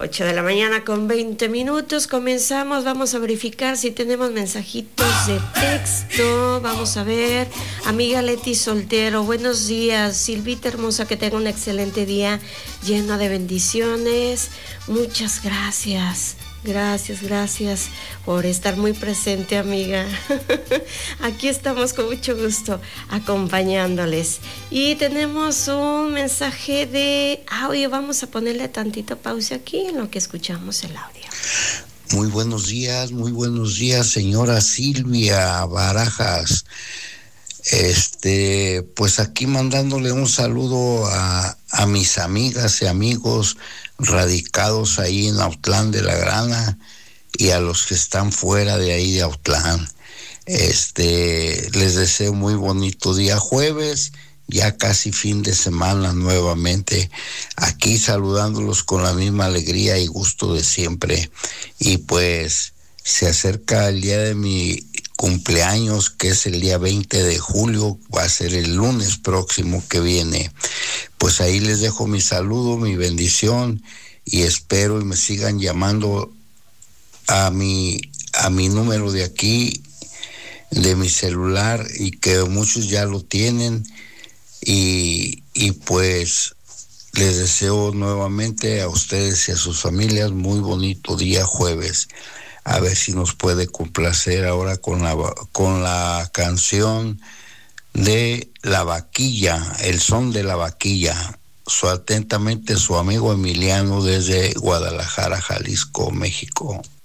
8 de la mañana con 20 minutos. Comenzamos, vamos a verificar si tenemos mensajitos de texto. Vamos a ver. Amiga Leti Soltero, buenos días. Silvita hermosa, que tenga un excelente día lleno de bendiciones. Muchas gracias. Gracias por estar muy presente, amiga. Aquí estamos con mucho gusto acompañándoles. Y tenemos un mensaje de audio. Vamos a ponerle tantito pausa aquí en lo que escuchamos el audio. Muy buenos días, señora Silvia Barajas. Pues aquí mandándole un saludo a mis amigas y amigos radicados ahí en Autlán de la Grana y a los que están fuera de ahí de Autlán. Les deseo muy bonito día jueves, ya casi fin de semana nuevamente, aquí saludándolos con la misma alegría y gusto de siempre. Y pues se acerca el día de mi cumpleaños, que es el día 20 de julio, va a ser el lunes próximo que viene. Pues ahí les dejo mi saludo, mi bendición, y espero y me sigan llamando a mi número de aquí, de mi celular, y que muchos ya lo tienen, y pues les deseo nuevamente a ustedes y a sus familias muy bonito día jueves. A ver si nos puede complacer ahora con la canción de La Vaquilla, el son de la vaquilla. Atentamente su amigo Emiliano desde Guadalajara, Jalisco, México.